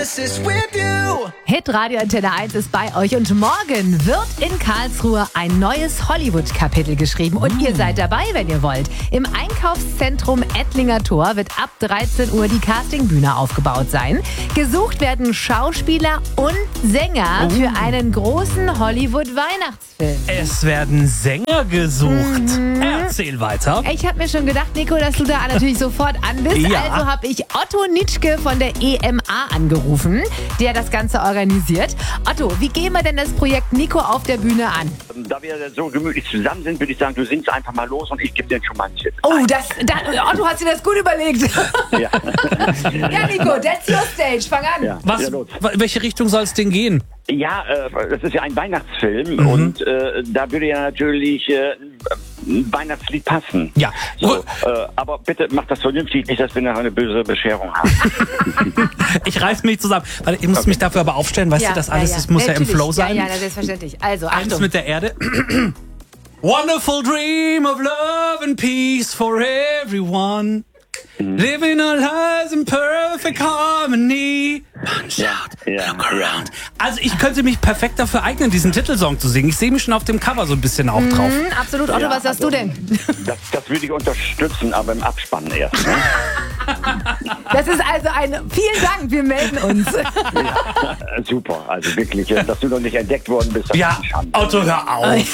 promises with you. Hitradio Antenne 1 ist bei euch und morgen wird in Karlsruhe ein neues Hollywood-Kapitel geschrieben und ihr seid dabei, wenn ihr wollt. Im Einkaufszentrum Ettlinger Tor wird ab 13 Uhr die Castingbühne aufgebaut sein. Gesucht werden Schauspieler und Sänger für einen großen Hollywood-Weihnachtsfilm. Es werden Sänger gesucht. Erzähl weiter. Ich habe mir schon gedacht, Nico, dass du da natürlich sofort an bist. Ja. Also habe ich Otto Nitschke von der EMA angerufen, der das Ganze organisiert. Otto, wie gehen wir denn das Projekt Nico auf der Bühne an? Da wir so gemütlich zusammen sind, würde ich sagen, du singst einfach mal los und ich gebe dir schon mal einen Tipp. Oh, Otto hat sich das gut überlegt. Ja, Ja, Nico, that's your stage. Fang an. ja, Was, ja, los. welche Richtung soll es denn gehen? Ja, das ist ja ein Weihnachtsfilm und da würde ja natürlich ein Weihnachtslied passen. Ja. So, aber bitte mach das vernünftig, nicht, dass wir nachher eine böse Bescherung haben. Ich reiß mich zusammen. Weil ich muss mich dafür aber aufstellen, weißt du, das alles das muss ja im Natürlich. Flow sein. Ja, selbstverständlich. Also, Eins Achtung. mit der Erde. Wonderful dream of love and peace for everyone. Living our lives in perfect harmony. Punch out, look around. Also ich könnte mich perfekt dafür eignen, diesen Titelsong zu singen. Ich sehe mich schon auf dem Cover so ein bisschen auch drauf. Absolut. Otto, Ja, was sagst du denn? Das würde ich unterstützen, aber im Abspann erst. Ne? Das ist also vielen Dank, wir melden uns. Super, also wirklich, dass du noch nicht entdeckt worden bist, das Ja, ist eine Schande. Otto, hör auf.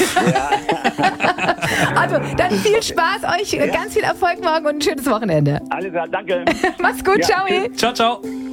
Otto, dann viel Spaß euch, ganz viel Erfolg morgen und ein schönes Wochenende. Alles klar, danke. Mach's gut, Ja, ciao. tschüss. Ciao, ciao.